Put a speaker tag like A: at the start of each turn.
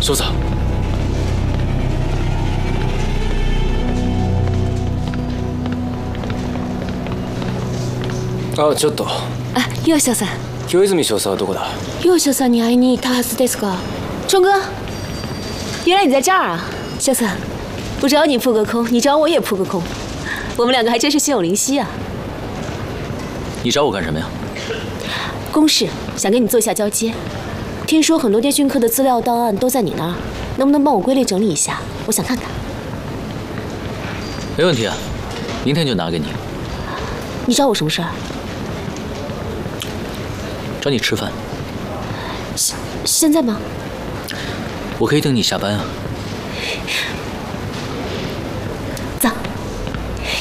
A: 秀子。あ、ちょっと。
B: あ、勇者さん。
A: 清泉少佐はどこだ？
B: 勇者さんに会いに行ったはずですが。冲哥，原来你在这儿啊！小三，不找你扑个空，你找我也扑个空，我们两个还真是心有灵犀啊！
C: 你找我干什么呀？
B: 公事，想跟你做一下交接。听说很多电讯科的资料档案都在你那儿，能不能帮我归类整理一下？我想看看。
C: 没问题啊，明天就拿给你。
B: 你找我什么事儿？
C: 找你吃饭。
B: 现在吗？
C: 我可以等你下班啊。